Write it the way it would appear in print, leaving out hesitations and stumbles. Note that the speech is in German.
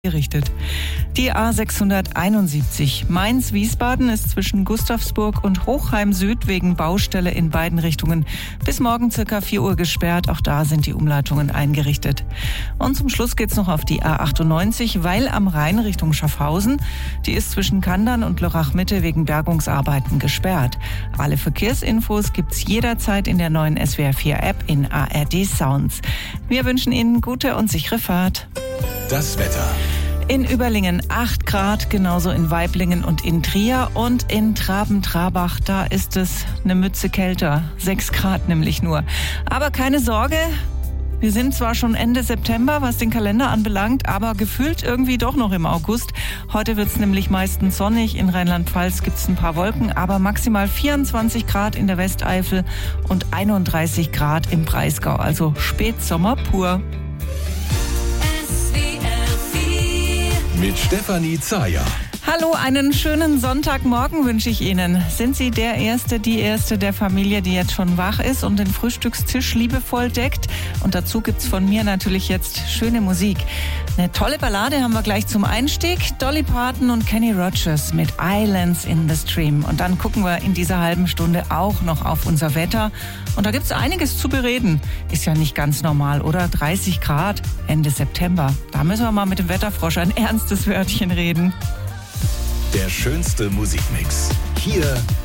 gerichtet. Die A671 Mainz-Wiesbaden ist zwischen Gustavsburg und Hochheim Süd wegen Baustelle in beiden Richtungen bis morgen circa 4 Uhr gesperrt. Auch da sind die Umleitungen eingerichtet. Und zum Schluss geht's noch auf die A98, weil am Rhein Richtung Schaffhausen. Die ist zwischen Kandern und Lörrach-Mitte wegen Bergungsarbeiten gesperrt. Alle Verkehrsinfos gibt's jederzeit in der neuen SWR4-App in ARD Sounds. Wir wünschen Ihnen gute und sichere Fahrt. Das Wetter. In Überlingen 8 Grad, genauso in Waiblingen und in Trier. Und in Traben-Trarbach, da ist es eine Mütze kälter. 6 Grad nämlich nur. Aber keine Sorge, wir sind zwar schon Ende September, was den Kalender anbelangt, aber gefühlt irgendwie doch noch im August. Heute wird's nämlich meistens sonnig. In Rheinland-Pfalz gibt's ein paar Wolken, aber maximal 24 Grad in der Westeifel und 31 Grad im Breisgau. Also Spätsommer pur. Mit Stefanie Zayer. Hallo, einen schönen Sonntagmorgen wünsche ich Ihnen. Sind Sie der Erste, die Erste der Familie, die jetzt schon wach ist und den Frühstückstisch liebevoll deckt? Und dazu gibt's von mir natürlich jetzt schöne Musik. Eine tolle Ballade haben wir gleich zum Einstieg. Dolly Parton und Kenny Rogers mit Islands in the Stream. Und dann gucken wir in dieser halben Stunde auch noch auf unser Wetter. Und da gibt's einiges zu bereden. Ist ja nicht ganz normal, oder? 30 Grad Ende September. Da müssen wir mal mit dem Wetterfrosch ein ernstes Wörtchen reden. Der schönste Musikmix. Hier